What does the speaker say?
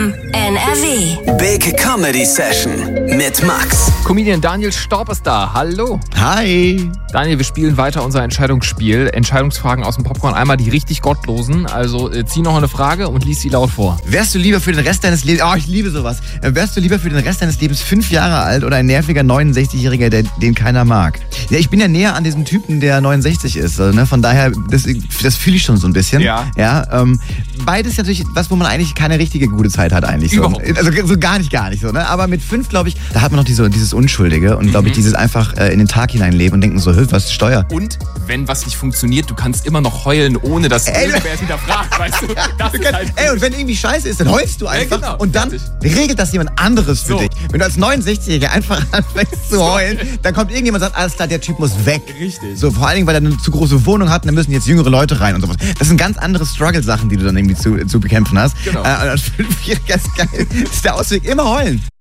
FM NRW. Big Comedy Session mit Max. Comedian Daniel Staub ist da. Hallo. Hi. Daniel, wir spielen weiter unser Entscheidungsspiel. Entscheidungsfragen aus dem Popcorn. Einmal die richtig gottlosen. Also zieh noch eine Frage und lies sie laut vor. Wärst du lieber für den Rest deines Lebens... Oh, ich liebe sowas. Wärst du lieber für den Rest deines Lebens 5 Jahre alt oder ein nerviger 69-Jähriger, den keiner mag? Ja, ich bin ja näher an diesem Typen, der 69 ist. Ne? Von daher, das fühle ich schon so ein bisschen. Ja. Beides natürlich was, wo man eigentlich keine richtige gute Zeit hat eigentlich. So. Also so gar nicht so. Ne? Aber mit 5, glaube ich, da hat man noch dieses Unschuldige und glaube ich dieses einfach in den Tag hineinleben und denken so, was ist Steuer? Und wenn was nicht funktioniert, du kannst immer noch heulen, ohne dass irgendwer es hinterfragt, weißt du? Das ist halt und wenn irgendwie scheiße ist, dann heulst du einfach genau. und dann regelt das jemand anderes für dich. Wenn du als 69-Jähriger einfach anfängst zu heulen, dann kommt irgendjemand und sagt, alles klar, der Typ muss weg. Richtig. So, vor allen Dingen, weil er eine zu große Wohnung hat und da müssen jetzt jüngere Leute rein und sowas. Das sind ganz andere Struggle-Sachen, die du dann irgendwie zu bekämpfen hast. Genau. Als 5-Jähriger ist geil. Das ist der Ausweg, immer heulen.